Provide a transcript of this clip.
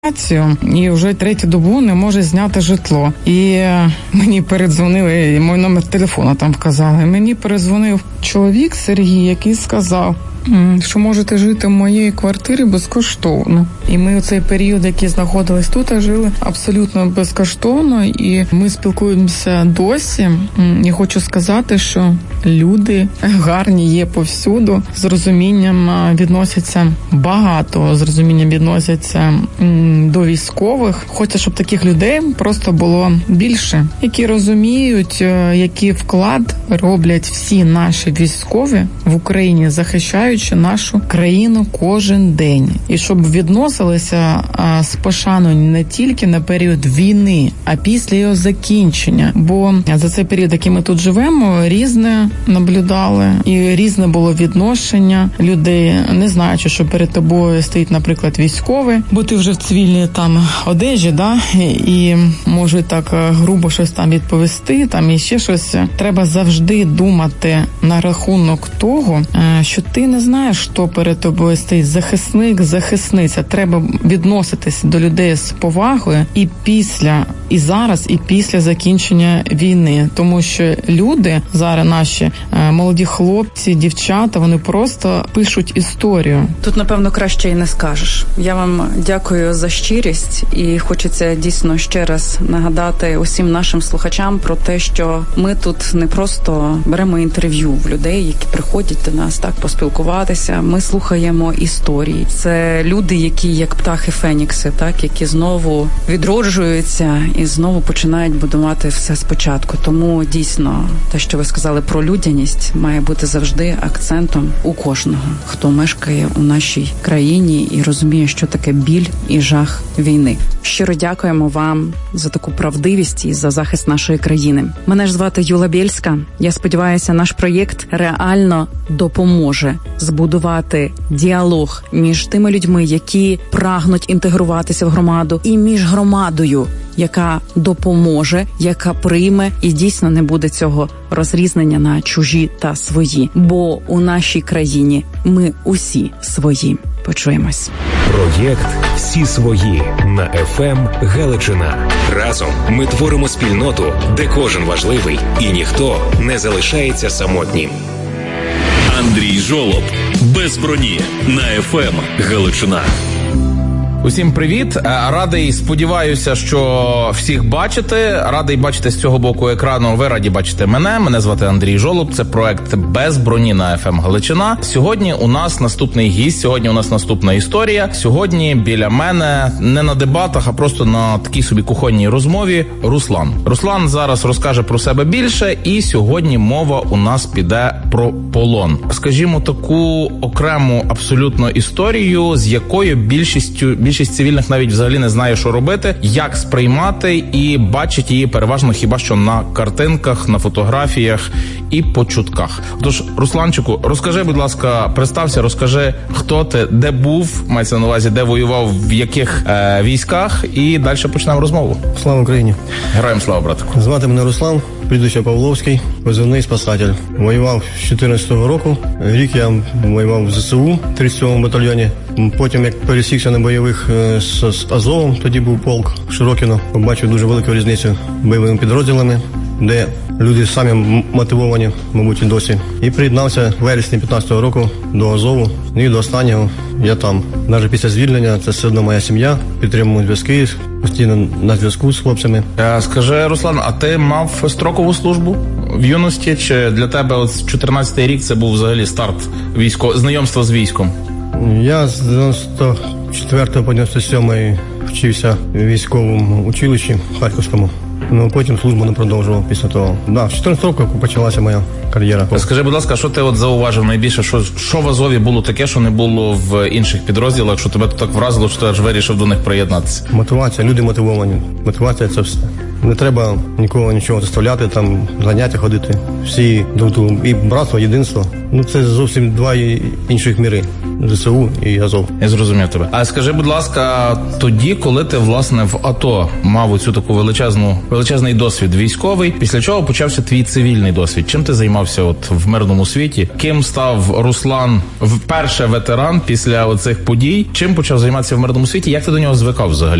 і вже третю добу не може зняти житло. І мені передзвонили, мій номер телефону там вказали. Мені передзвонив чоловік Сергій, який сказав, що можете жити в моїй квартирі безкоштовно. І ми у цей період, який знаходились тут, жили абсолютно безкоштовно. І ми спілкуємося досі. І хочу сказати, що люди гарні є повсюду. З розумінням відносяться багато, з розумінням відносяться до військових. Хочу, щоб таких людей просто було більше, які розуміють, який вклад роблять всі наші військові в Україні, захищаючи нашу країну кожен день. І щоб відносилися з пошаною не тільки на період війни, а після його закінчення. Бо за цей період, який ми тут живемо, різне наблюдали і різне було відношення людей, не знаючи, що перед тобою стоїть, наприклад, військовий, бо ти вже в цивільній там одежі, і може так грубо щось там відповісти, там і ще щось. Треба завжди думати на рахунок того, що ти не знаєш, що перед тобою стоїть захисник, захисниця. Треба відноситися до людей з повагою і зараз, і після закінчення війни. Тому що люди, зараз наші молоді хлопці, дівчата, вони просто пишуть історію. Тут, напевно, краще і не скажеш. Я вам дякую за щирість і хочеться дійсно ще раз нагадати усім нашим слухачам про те, що ми тут не просто беремо інтерв'ю в людей, які приходять до нас так поспілкуватися. Ми слухаємо історії. Це люди, які як птахи Фенікси, так, які знову відроджуються і знову починають будувати все спочатку. Тому дійсно те, що ви сказали про людяність, має бути завжди акцентом у кожного, хто мешкає у нашій країні і розуміє, що таке біль і жах війни. Щиро дякуємо вам за таку правдивість і за захист нашої країни. Мене ж звати Юла Бєльська. Я сподіваюся, наш проєкт реально допоможе збудувати діалог між тими людьми, які прагнуть інтегруватися в громаду, і між громадою, яка допоможе, яка прийме і дійсно не буде цього розрізнення на чужі та свої. Бо у нашій країні ми усі свої. Почуємось. Проєкт «Всі свої» на ФМ Галичина. Разом ми творимо спільноту, де кожен важливий і ніхто не залишається самотнім. Андрій Жолоб. Без броні на ФМ Галичина. Усім привіт. Радий, сподіваюся, що всіх бачите. Радий бачити з цього боку екрану. Ви раді бачите мене. Мене звати Андрій Жолоб. Це проект «Без броні» на ФМ Галичина. Сьогодні у нас наступний гість, сьогодні у нас наступна історія. Сьогодні біля мене не на дебатах, а просто на такій собі кухонній розмові Руслан. Руслан зараз розкаже про себе більше, і сьогодні мова у нас піде про полон. Скажімо, таку окрему абсолютно історію, з якою більшість цивільних навіть взагалі не знає, що робити, як сприймати, і бачить її переважно хіба що на картинках, на фотографіях і по чутках. Тож, Русланчику, розкажи, будь ласка, представся, розкажи, хто ти, де був, мається на увазі, де воював, в яких військах, і далі почнемо розмову. Слава Україні! Героям слава, братику! Звати мене Руслан, прізвище Павловський, позивний спасатель. Воював з 14-го року, рік я воював в ЗСУ, 37-му батальйоні. Потім, як пересікся на бойових з Азовом, тоді був полк Широкіно, побачив дуже велику різницю бойовими підрозділами, де люди самі мотивовані, мабуть, і досі. І приєднався в вересні 15-го року до Азову, і до останнього я там. Навіть після звільнення це все одно моя сім'я, підтримуємо зв'язки, постійно на зв'язку з хлопцями. Скажи, Руслан, а ти мав строкову службу в юності, чи для тебе от 14-й рік це був взагалі старт знайомства з військом? Я з 94 по 97 вчився в військовому училищі Харківському. Потім службу не продовжував після того. В 14 років почалася моя кар'єра. Скажи, будь ласка, що ти от зауважив найбільше? Що в Азові було таке, що не було в інших підрозділах, що тебе так вразило, що ти аж вирішив до них приєднатися? Мотивація, люди мотивовані. Мотивація – це все. Не треба нікого нічого заставляти, там заняття ходити. Всі друг другу. І братство, єдинство. Це зовсім два інших міри. ЗСУ і Азов. Я зрозумів тебе. А скажи, будь ласка, тоді, коли ти, власне, в АТО мав оцю таку величезний досвід військовий, після чого почався твій цивільний досвід? Чим ти займався от в мирному світі? Ким став Руслан, вперше ветеран після оцих подій? Чим почав займатися в мирному світі? Як ти до нього звикав взагалі?